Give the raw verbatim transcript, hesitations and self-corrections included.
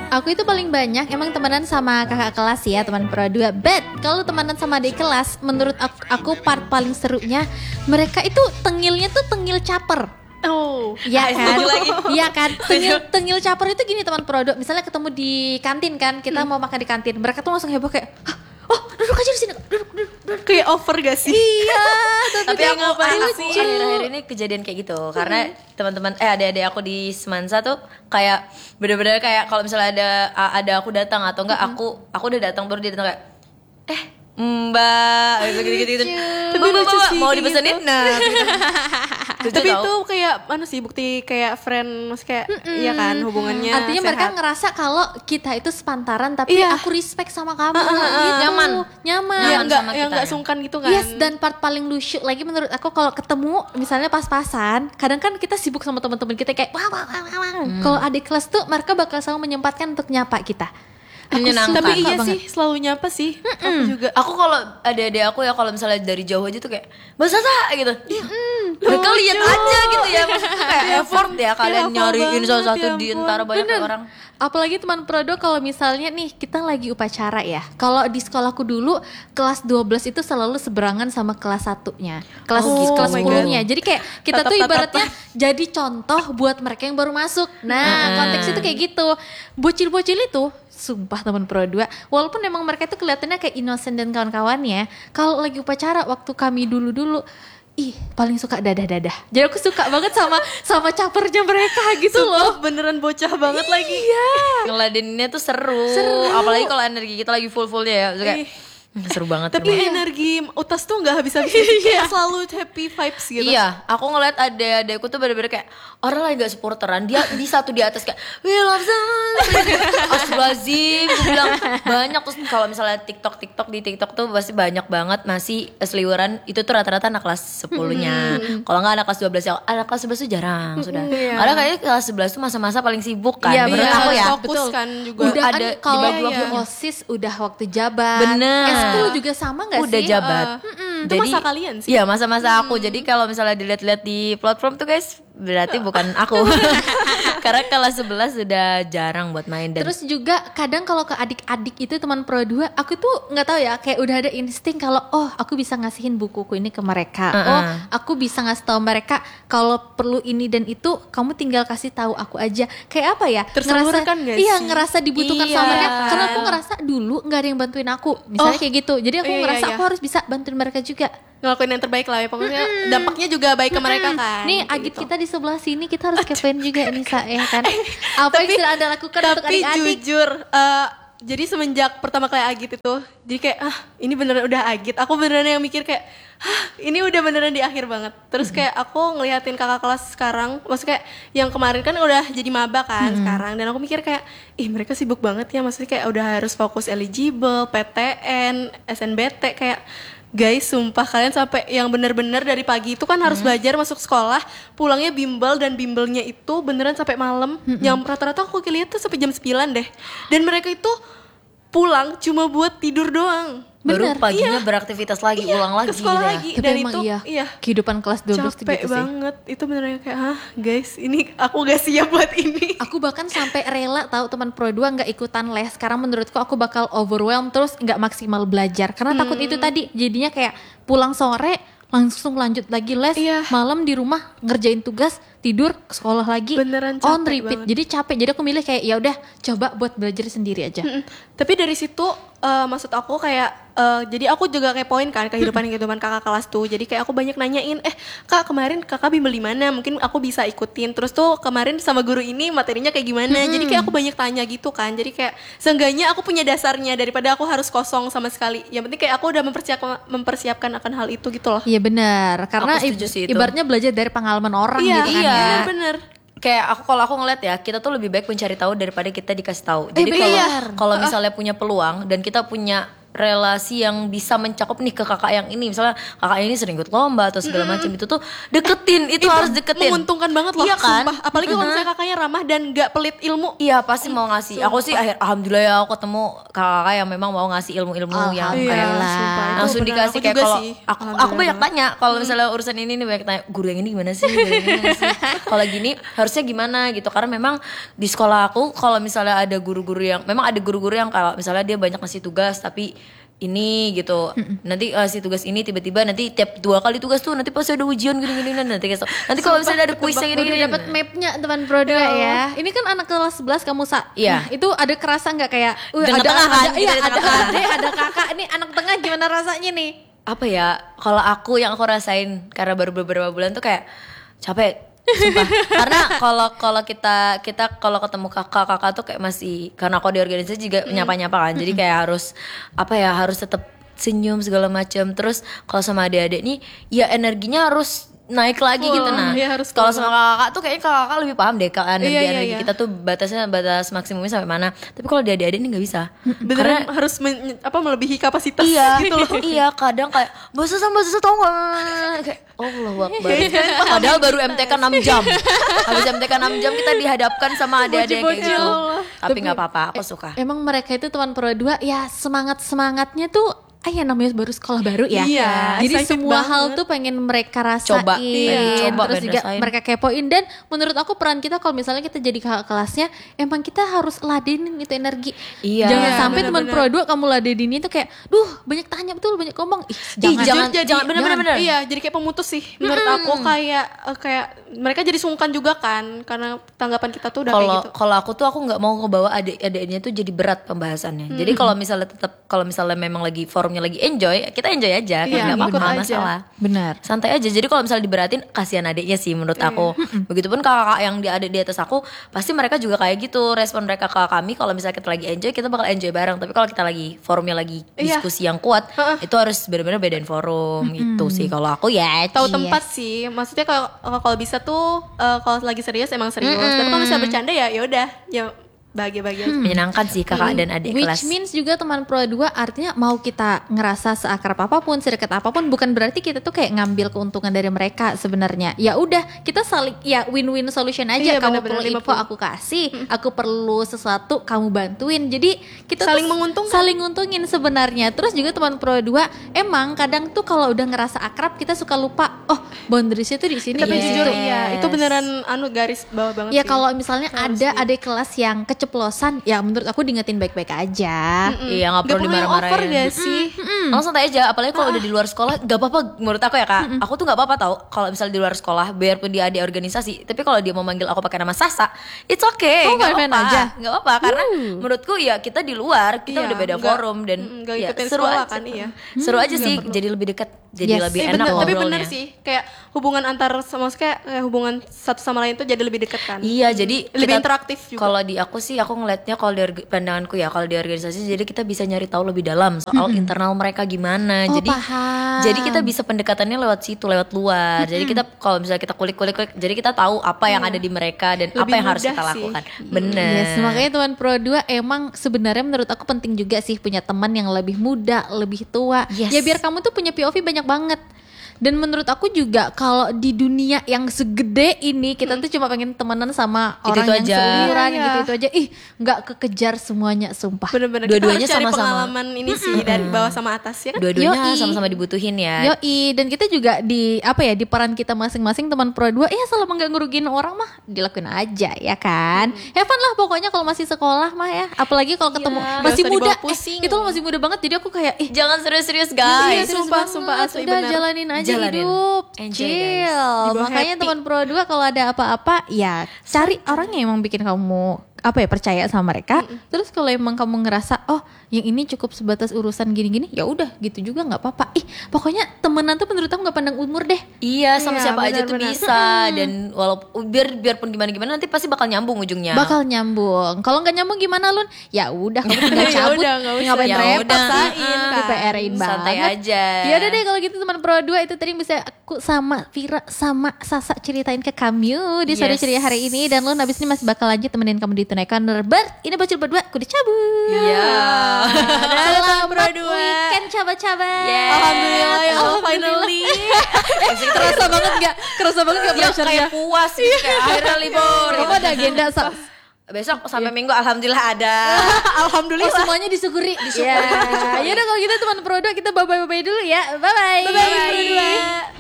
Aku itu paling banyak emang temenan sama kakak kelas ya, teman pro dua. But kalau temenan sama adik kelas, menurut aku, aku part paling serunya mereka itu tengilnya tuh tengil caper. Oh, Iya kan? lagi. Iya kan? Tengil tengil caper itu gini teman pro dua. Misalnya ketemu di kantin kan, kita mau makan di kantin. Mereka tuh langsung heboh kayak, "Hah, oh duduk aja di sini, duduk, duduk, duduk." kayak over gak sih? Iya, Tapi aku, ngapain aku sih? akhir-akhir ini kejadian kayak gitu karena teman-teman eh adik-adik aku di Semansa tuh kayak bener-bener kayak kalau misalnya ada ada aku datang atau enggak aku aku udah datang baru dia datang kayak eh Mbak gitu-gitu gitu. Tapi Mbak, lucu Mbak, sih mau kayak dipesenin gitu. nah. Gitu. Lucu Tapi tau. itu kayak mana sih bukti kayak friend, maksudnya kayak iya kan hubungannya artinya mereka sehat. ngerasa kalau kita itu sepantaran tapi Iya. aku respect sama kamu Ah, ah, ah, gitu. nyaman. Nyaman. Iya, Nyaman enggak sama yang kita enggak ya. sungkan gitu kan. Yes, dan part paling lucu lagi menurut aku kalau ketemu misalnya pas-pasan, kadang kan kita sibuk sama teman-teman kita kayak wah wah wah wah. wah. Kalau adik kelas tuh mereka bakal selalu menyempatkan untuk nyapa kita. Aku Menyenangkan. suka Tapi iya banget. sih selalu nyapa sih. Aku juga. Aku kalau adik-adik aku ya kalau misalnya dari jauh aja tuh kayak Mbak Sasa gitu. Mereka Lucu. lihat aja gitu ya. Maksudnya kayak effort ya kalian hafal nyariin salah banget, satu ya di ampun. antara banyak Bener. orang. Apalagi teman prodo kalau misalnya nih kita lagi upacara ya. Kalau di sekolahku dulu kelas dua belas itu selalu seberangan sama kelas satunya. Kelas Oh kelas my sepuluh-nya. Jadi kayak kita tuh Tatap-tatapan. ibaratnya jadi contoh buat mereka yang baru masuk. Nah, konteks itu kayak gitu. Bocil-bocil itu sumpah teman pro dua, walaupun emang mereka itu kelihatannya kayak innocent dan kawan-kawannya, kalau lagi upacara waktu kami dulu-dulu ih paling suka dadah-dadah. Jadi aku suka banget sama sama capernya mereka gitu loh. Sumpah beneran bocah banget lagi. Iya. Ngeladeninnya tuh seru. Seru. Apalagi kalau energi kita lagi full-fullnya ya. Terus kayak Ih. "Hmm, seru banget. Tapi emang." energi utas tuh nggak habis-habis. Kayak selalu happy vibes gitu. Iya, aku ngeliat ada adekku tuh bener-bener kayak orang lagi gak supporteran, dia di satu di atas kayak we love Astagfirullahaladzim, gue bilang banyak. Terus kalau misalnya TikTok TikTok di TikTok tuh pasti banyak banget masih seliweran itu tuh rata-rata anak kelas sepuluh-nya. Kalau nggak anak kelas dua belas ya, anak kelas sebelas tuh jarang sudah. Iya. Karena kayaknya kelas sebelas tuh masa-masa paling sibuk kan. Iya, menurut benar. aku ya. Fokus Betul. kan juga. Udah Ada kan di kalau bagi waktu waktunya. OSIS udah waktu jabat. Bener. S sepuluh juga sama gak Udah sih? jabat. Uh, itu masa kalian sih. Iya, masa-masa aku. Jadi kalau misalnya dilihat-lihat di platform tuh guys, berarti bukan aku. Karena kelas sebelas sudah jarang buat main dan Terus juga kadang kalau ke adik-adik itu teman pro dua, aku tuh nggak tahu ya, kayak udah ada insting kalau oh aku bisa ngasihin bukuku ini ke mereka. Uh-uh. Oh, aku bisa ngasih tahu mereka kalau perlu ini dan itu, kamu tinggal kasih tahu aku aja. Kayak apa ya? Tersalurkan nggak Iya, sih? ngerasa dibutuhkan Iya. sama mereka. Karena aku ngerasa dulu nggak ada yang bantuin aku. Misalnya Oh. kayak gitu. Jadi aku Iya, ngerasa iya. aku harus bisa bantuin mereka juga. Ngelakuin yang terbaik lah ya pokoknya. Dampaknya juga baik ke mereka kan. Nih Kayak agit gitu. kita di sebelah sini, kita harus kepoin juga nih Sa, ya kan. Apa yang sudah Anda lakukan untuk Tapi adik-adik? jujur, eh, jadi semenjak pertama kali Agit itu, jadi kayak ah ini beneran udah Agit. Aku beneran yang mikir kayak, ah ini udah beneran di akhir banget. Terus kayak aku ngeliatin kakak kelas sekarang, maksudnya kayak yang kemarin kan udah jadi maba kan sekarang. Dan aku mikir kayak, ih mereka sibuk banget ya, maksudnya kayak udah harus fokus eligible, P T N, S N B T kayak. Guys, sumpah kalian sampai yang bener-bener dari pagi itu kan harus belajar masuk sekolah, pulangnya bimbel dan bimbelnya itu beneran sampai malam. Yang rata-rata aku lihat tuh sampai jam sembilan deh. Dan mereka itu pulang cuma buat tidur doang. baru Bener. paginya beraktivitas lagi, Iya, ulang lagi. ke sekolah dah. lagi. Tapi Dan emang itu iya, iya kehidupan kelas dua belas tuh capek gitu sih. banget. Itu beneran kayak, ah guys ini aku gak siap buat ini. Aku bahkan sampai rela tahu teman pro dua nggak ikutan les karena menurutku aku bakal overwhelm terus nggak maksimal belajar karena takut itu tadi jadinya kayak pulang sore langsung lanjut lagi les, Iya. malam di rumah ngerjain tugas, tidur, ke sekolah lagi, Beneran on capek repeat. banget. Jadi capek. Jadi aku milih kayak ya udah coba buat belajar sendiri aja. Mm-mm. Tapi dari situ eh, maksud aku kayak eh, jadi aku juga kayak poin kan kehidupan kehidupan kakak kelas tuh. Jadi kayak aku banyak nanyain, eh kak kemarin kakak bimbel di mana? Mungkin aku bisa ikutin. Terus tuh kemarin sama guru ini materinya kayak gimana? Jadi kayak aku banyak tanya gitu kan. Jadi kayak seenggaknya aku punya dasarnya daripada aku harus kosong sama sekali. Yang penting kayak aku udah mempersiapkan mempersiapkan akan hal itu gitu loh. Iya benar. Karena Aku setuju ib- sih itu. ibaratnya belajar dari pengalaman orang Iya, gitu kan iya. ya. bener. Kayak aku kalau aku ngeliat ya, kita tuh lebih baik mencari tahu daripada kita dikasih tahu. Eh, Jadi kalau benar. kalau misalnya punya peluang dan kita punya relasi yang bisa mencakup nih ke kakak yang ini. Misalnya kakak ini sering ikut lomba atau segala macam itu tuh deketin, itu, Itu harus deketin. menguntungkan banget loh, Iya kan? sumpah. Apalagi kalau misalnya kakaknya ramah dan gak pelit ilmu. Iya pasti mau ngasih. Aku sih akhir alhamdulillah ya aku ketemu kakak-kakak yang memang mau ngasih ilmu-ilmu yang Alhamdulillah. kayak Iya, sumpah, itu langsung beneran. dikasih Aku kayak juga kalau sih, aku aku alhamdulillah banyak banget. tanya kalau misalnya urusan ini nih banyak tanya guru yang ini gimana sih, guru yang ini gimana sih? Kalau gini harusnya gimana gitu karena memang di sekolah aku kalau misalnya ada guru-guru yang memang ada guru-guru yang kalau misalnya dia banyak ngasih tugas tapi ini gitu nanti ngasih tugas ini tiba-tiba nanti tiap dua kali tugas tuh nanti pasti ada ujian gini-gini nanti kayak so. Nanti kalau misalnya ada kuis yang Udah gini-gini dapat mapnya teman Pro dua ya. Ini kan anak kelas sebelas kamu sa. Iya. Nah, itu ada kerasa nggak kayak uh, ada Tengah-tengah kan, ada, gitu iya, di ada tengah-tengah. adik, ada kakak. Ini anak tengah gimana rasanya nih? apa ya kalau aku yang aku rasain karena baru beberapa bulan tuh kayak capek sumpah karena kalau kalau kita kita kalau ketemu kakak kakak tuh kayak masih karena aku di organisasi juga nyapa nyapa kan jadi kayak harus apa ya harus tetap senyum segala macam terus kalau sama adik-adik nih ya energinya harus naik lagi Wah, gitu nah iya, harus kalau kuat. sama kakak tuh kayaknya kakak lebih paham deh kan energi Iya, iya, energi iya. kita tuh batasnya batas maksimumnya sampai mana tapi kalau di adik-adik ini nggak bisa Beneran harus men- apa melebihi kapasitas iya gitu loh. iya kadang kayak bahasa sama bahasa tau gak kayak Allah Akbar padahal baru M T K enam jam habis M T K enam jam kita dihadapkan sama adik-adik kayak gitu tapi nggak apa-apa aku suka Emang mereka itu teman Pro dua ya semangat-semangatnya tuh ah ya namanya baru sekolah baru ya. Iya, Jadi excited semua banget. hal tuh pengen mereka rasain, Coba, pengen coba, terus pengen juga rasain. mereka kepoin dan menurut aku peran kita kalau misalnya kita jadi kakak kelasnya emang kita harus ladenin itu energi. Iya. Jangan Iya, sampai teman benar-benar. Pro dua kamu ladenin itu kayak, duh banyak tanya betul banyak ngomong. Ih, Ih, jangan. jangan, jadi jangan, bener-bener bener. Iya, jadi kayak pemutus sih. Menurut aku kayak eh, kayak mereka jadi sungkan juga kan karena tanggapan kita tuh udah kayak Kalau gitu. kalau aku tuh aku nggak mau ngebawa adik-adiknya tuh jadi berat pembahasannya. Jadi kalau misalnya tetap kalau misalnya memang lagi forumnya lagi enjoy, kita enjoy aja, kan Iya, nggak ikut apa-apa aja. masalah. Benar. Santai aja. Jadi kalau misalnya diberatin kasihan adiknya sih menurut aku. Begitupun kakak yang di adik di atas aku, pasti mereka juga kayak gitu. Respon mereka ke kami kalau misalnya kita lagi enjoy, kita bakal enjoy bareng. Tapi kalau kita lagi forumnya lagi Iya. diskusi yang kuat, itu harus benar-benar bedain forum gitu sih. Kalau aku ya Tahu Yes. tempat sih. Maksudnya kalau kalau bisa tuh eh, kalau lagi serius emang serius. Tapi kalau misalnya bercanda ya ya udah ya bahagia-bahagia aja. menyenangkan sih kakak dan adik Which kelas. means juga teman Pro dua artinya mau kita ngerasa seakrab apapun, sedekat apapun bukan berarti kita tuh kayak ngambil keuntungan dari mereka sebenarnya. Ya udah, kita saling ya win-win solution aja. Iya, Kamu benar-benar, perlu lima info puluh. aku kasih, aku perlu sesuatu kamu bantuin. Jadi kita Saling tuh menguntungkan. Saling nguntungin sebenarnya. Terus juga teman Pro dua emang kadang tuh kalau udah ngerasa akrab kita suka lupa, oh boundariesnya tuh di sini. Tapi di jujur situ." iya, itu beneran anu garis bawah banget Ya sih. kalau misalnya ada adik kelas yang keceplosan, ya menurut aku diingetin baik-baik aja. Iya nggak perlu Gak perlu yang over dimarah-marahin. gak sih? Langsung santai aja, apalagi kalau udah di luar sekolah gak apa-apa menurut aku ya kak. Aku tuh gak apa-apa tau kalau misalnya di luar sekolah, biarpun dia ada organisasi, tapi kalau dia mau manggil aku pakai nama Sasa, it's okay, Oh, nggak fine-fine apa-apa, aja. nggak apa-apa karena menurutku ya kita di luar, kita Iya, udah beda nggak- forum dan mm, nggak ya ikutin seru sekolah aja, kan, iya. seru aja sih, jadi lebih dekat, jadi Yes. lebih Eh, enak bener, tapi ngobrolnya. bener sih kayak hubungan antar sama kayak eh, hubungan satu sama lain tuh jadi lebih dekat kan. Iya, jadi Lebih kita- interaktif juga. Kalau di aku sih, aku ngelihatnya kalau di org- pandanganku ya, kalau di organisasi, jadi kita bisa nyari tahu lebih dalam soal internal mereka gimana. Oh, jadi, paham. jadi kita bisa pendekatannya lewat situ, lewat luar. Jadi kita kalau misalnya kita kulik-kulik, kulik, jadi kita tahu apa yang ada di mereka dan apa Lebih yang harus mudah kita sih. lakukan. Bener. Yes, makanya teman Pro dua emang sebenarnya menurut aku penting juga sih punya teman yang lebih muda, lebih tua. Yes. Ya biar kamu tuh punya P O V banyak banget. Dan menurut aku juga kalau di dunia yang segede ini kita tuh cuma pengen temenan sama Itu-itu orang yang aja. seumuran Iya, iya. gitu-itu aja. Ih, nggak kekejar semuanya sumpah. Bener-bener Dua-duanya kita harus cari sama-sama. pengalaman ini sih dari bawah sama atas ya kan. Dua-duanya Yoi. sama-sama dibutuhin ya. Yoi, dan kita juga di apa ya di peran kita masing-masing teman Pro dua ya selama nggak ngerugiin orang mah dilakuin aja ya kan. Have fun lah pokoknya kalau masih sekolah mah ya. Apalagi kalau ketemu Iya, masih nggak usah muda. dibawa pusing. Eh, itu lo masih muda banget jadi aku kayak ih Jangan serius-serius Iya, guys. serius sumpah, banget. sumpah, asli Udah bener. jalanin aja Jalanin. hidup. Enjoy, Chill. guys. Dibawa Makanya happy. teman Pro dua kalau ada apa-apa ya cari orang yang emang bikin kamu apa ya percaya sama mereka. Terus kalau emang kamu ngerasa oh yang ini cukup sebatas urusan gini-gini ya udah gitu juga nggak apa-apa. Ih pokoknya temenan tuh menurut aku nggak pandang umur deh. Iya, sama Iya, siapa aja tuh benar-benar. bisa dan walaupun biar biarpun gimana-gimana nanti pasti bakal nyambung ujungnya. Bakal nyambung. Kalau nggak nyambung gimana Lun? Ya udah kamu tinggal Ya cabut. udah, nggak usah. Ngapain Ya repot udah. sih? Heeh. Di P R-in banget. Santai aja. Ya udah deh kalau gitu teman Pro dua itu tadi bisa aku sama Vira sama Sasa ceritain ke kamu di sore Yes. ceria hari ini dan Lun abis ini masih bakal lanjut temenin kamu di tunaikan Ber, ini bocil berdua, kudu cabut. Iya. Selamat weekend coba-coba. Yeah. Alhamdulillah ya Allah, finally. Kerasa banget gak? Kerasa banget gak Ya pressure-nya? kayak puas gitu, kayak akhirnya libur. Kamu ada agenda Sa? Besok sampai minggu alhamdulillah ada. Alhamdulillah. Oh, semuanya disyukuri. Disyukuri. Ya, yaudah kalau gitu teman Pro dua kita bye-bye dulu ya. Bye-bye. Bye-bye, Pro dua.